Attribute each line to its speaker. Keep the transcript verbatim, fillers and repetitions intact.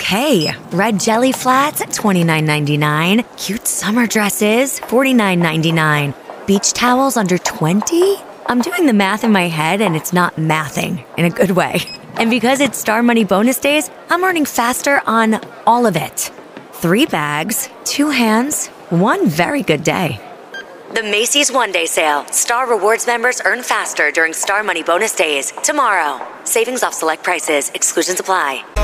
Speaker 1: Okay, red jelly flats, twenty-nine ninety-nine. Cute summer dresses, forty-nine ninety-nine. Beach towels under twenty? I'm doing the math in my head and it's not mathing in a good way. And because it's Star Money bonus days, I'm earning faster on all of it. Three bags, two hands, one very good day. The Macy's One Day Sale. Star Rewards members earn faster during Star Money bonus days. Tomorrow. Savings off select prices. Exclusions apply.